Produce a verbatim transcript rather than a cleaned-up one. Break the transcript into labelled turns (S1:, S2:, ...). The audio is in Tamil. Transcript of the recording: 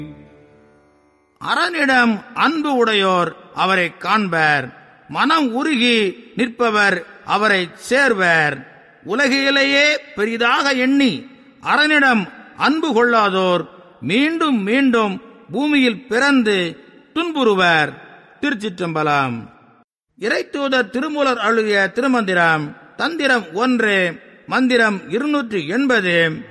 S1: அரணிடம் அன்பு உடையோர் அவரை காண்பர். மனம் உருகி நிற்பவர் அவரை சேர்வர். உலகிலேயே பெரிதாக எண்ணி அரணிடம் அன்பு கொள்ளாதோர் மீண்டும் மீண்டும் பூமியில் பிறந்து துன்புறுவர். திருச்சிற்றம்பலம். இறைத்தூதர் திருமூலர் அருளிய திருமந்திரம். தந்திரம் ஒன்று, மந்திரம் இருநூற்றி எண்பது.